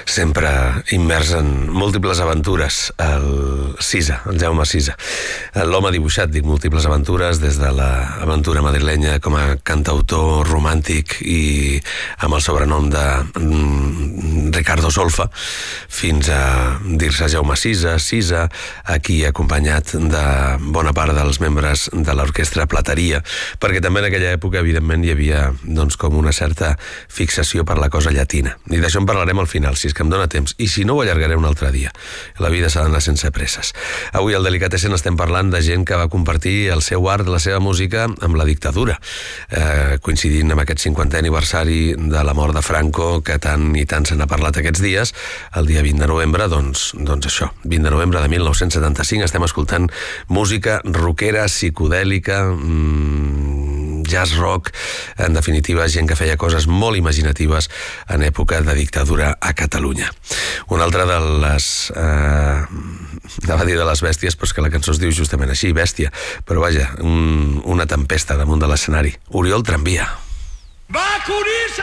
sempre immers en múltiples aventures, el Sisa, el Jaume Sisa. L'home dibuixat, dic múltiples aventures, des de l'aventura madrilenya com a cantautor romàntic i amb el sobrenom de Ricardo Solfa, fins a dir-se Jaume Sisa, aquí acompanyat de bona part dels membres de l'orquestra Plateria, perquè també en aquella època, evidentment, hi havia doncs, com una certa fixació per la cosa llatina. I d'això en parlarem al final, si és que em dóna temps, i si no ho allargaré un altre dia. La vida s'ha d'anar sense presses. Avui al Delicatessen estem parlant de gent que va compartir el seu art, la seva música, amb la dictadura, coincidint amb aquest 50è aniversari de la mort de Franco, que tant i tant se n'ha parlat aquests dies. El dia 20 de novembre, doncs això, 20 de novembre de 1975, estem escoltant música rockera, psicodèlica, jazz rock, en definitiva gent que feia coses molt imaginatives en època de dictadura a Catalunya. Una altra de les anava a dir de les bèsties, però és que la cançó es diu justament així, bèstia, però vaja, una tempesta damunt de l'escenari. Oriol Tramvia.